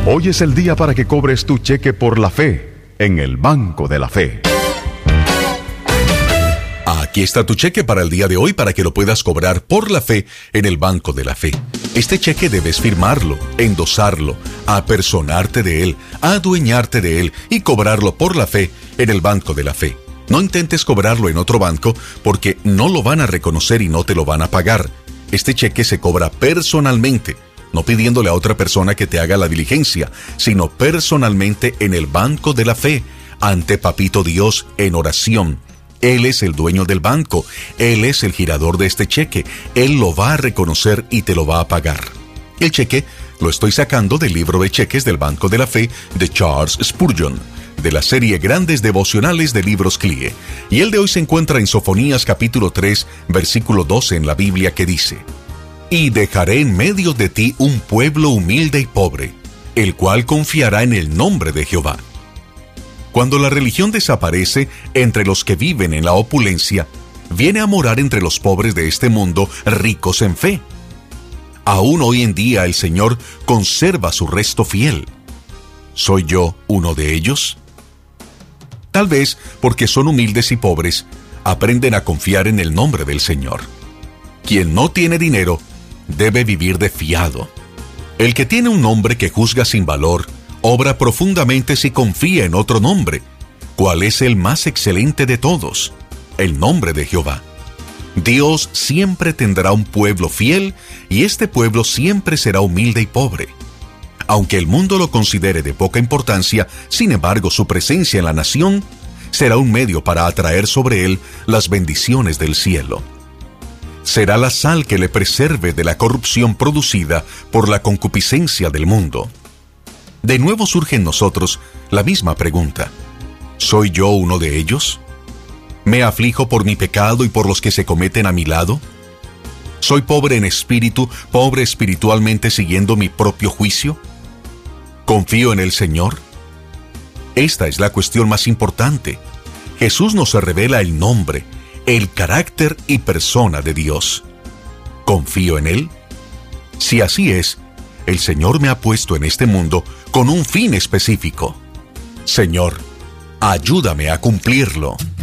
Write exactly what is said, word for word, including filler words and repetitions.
Hoy es el día para que cobres tu cheque por la fe en el Banco de la Fe. Aquí está tu cheque para el día de hoy para que lo puedas cobrar por la fe en el Banco de la Fe. Este cheque debes firmarlo, endosarlo, apersonarte de él, adueñarte de él y cobrarlo por la fe en el Banco de la Fe. No intentes cobrarlo en otro banco porque no lo van a reconocer y no te lo van a pagar. Este cheque se cobra personalmente, no pidiéndole a otra persona que te haga la diligencia, sino personalmente en el Banco de la Fe, ante Papito Dios en oración. Él es el dueño del banco, Él es el girador de este cheque, Él lo va a reconocer y te lo va a pagar. El cheque lo estoy sacando del libro de cheques del Banco de la Fe de Charles Spurgeon, de la serie Grandes Devocionales de Libros C L I E, y el de hoy se encuentra en Sofonías capítulo tres, versículo doce en la Biblia, que dice: Y dejaré en medio de ti un pueblo humilde y pobre, el cual confiará en el nombre de Jehová. Cuando la religión desaparece entre los que viven en la opulencia, viene a morar entre los pobres de este mundo ricos en fe. Aún hoy en día el Señor conserva su resto fiel. ¿Soy yo uno de ellos? Tal vez porque son humildes y pobres, aprenden a confiar en el nombre del Señor. Quien no tiene dinero debe vivir de fiado. El que tiene un nombre que juzga sin valor, obra profundamente si confía en otro nombre, cuál es el más excelente de todos, el nombre de Jehová. Dios siempre tendrá un pueblo fiel y este pueblo siempre será humilde y pobre. Aunque el mundo lo considere de poca importancia, sin embargo su presencia en la nación será un medio para atraer sobre él las bendiciones del cielo. Será la sal que le preserve de la corrupción producida por la concupiscencia del mundo. De nuevo surge en nosotros la misma pregunta: ¿soy yo uno de ellos? ¿Me aflijo por mi pecado y por los que se cometen a mi lado? ¿Soy pobre en espíritu, pobre espiritualmente siguiendo mi propio juicio? ¿Confío en el Señor? Esta es la cuestión más importante. Jesús nos revela el nombre, el carácter y persona de Dios. ¿Confío en Él? Si así es, el Señor me ha puesto en este mundo con un fin específico. Señor, ayúdame a cumplirlo.